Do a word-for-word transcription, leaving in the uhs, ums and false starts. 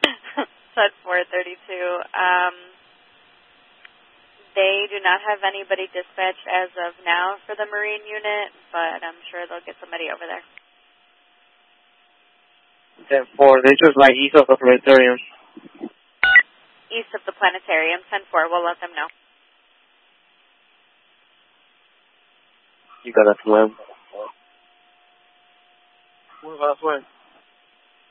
Set four thirty-two. Um, they do not have anybody dispatched as of now for the Marine unit, but I'm sure they'll get somebody over there. ten four, this is like east of the planetarium. East of the planetarium, ten four, we'll let them know. You got a swim. What about swim?